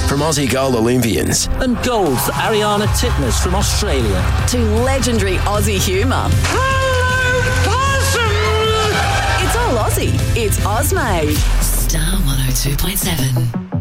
from Aussie goal Olympians. And gold for Ariana Titmus from Australia. To legendary Aussie humour. Hello, possum! It's all Aussie. It's Ozmade. Star 102.7.